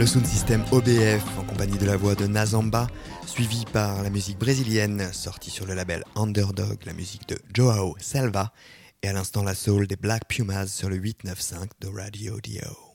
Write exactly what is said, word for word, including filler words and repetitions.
Le sound system O B F en compagnie de la voix de Nazamba, suivi par la musique brésilienne sortie sur le label Underdog, la musique de Joao Selva, et à l'instant la soul des Black Pumas sur le huit neuf cinq de Radio Dio.